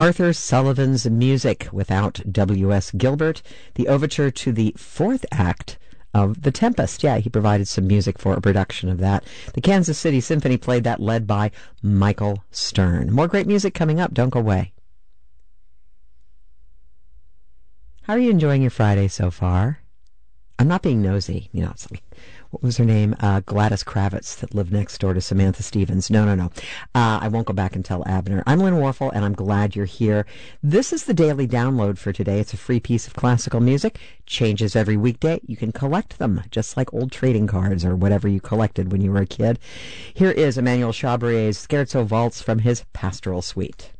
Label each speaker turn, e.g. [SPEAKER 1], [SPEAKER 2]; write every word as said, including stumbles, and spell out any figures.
[SPEAKER 1] Arthur Sullivan's music without W S Gilbert, the overture to the fourth act of The Tempest. Yeah, he provided some music for a production of that. The Kansas City Symphony played that, led by Michael Stern. More great music coming up. Don't go away. How are you enjoying your Friday so far? I'm not being nosy. You know, it's like, what was her name? Uh, Gladys Kravitz, that lived next door to Samantha Stevens. No, no, no. Uh, I won't go back and tell Abner. I'm Lynn Warfel, and I'm glad you're here. This is the daily download for today. It's a free piece of classical music. Changes every weekday. You can collect them, just like old trading cards or whatever you collected when you were a kid. Here is Emmanuel Chabrier's Scherzo Waltz from his Pastoral Suite.